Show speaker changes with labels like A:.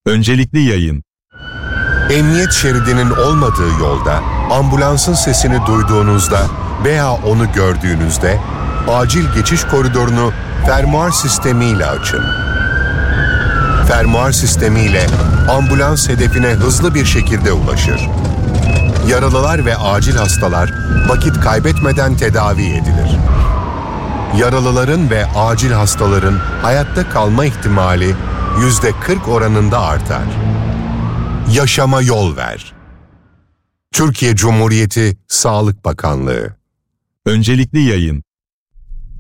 A: Öncelikli yayın.
B: Emniyet şeridinin olmadığı yolda, ambulansın sesini duyduğunuzda veya onu gördüğünüzde, acil geçiş koridorunu fermuar sistemiyle açın. Fermuar sistemiyle ambulans hedefine hızlı bir şekilde ulaşır. Yaralılar ve acil hastalar vakit kaybetmeden tedavi edilir. Yaralıların ve acil hastaların hayatta kalma ihtimali %40 oranında artar. Yaşama yol ver. Türkiye Cumhuriyeti Sağlık Bakanlığı.
A: Öncelikli yayın.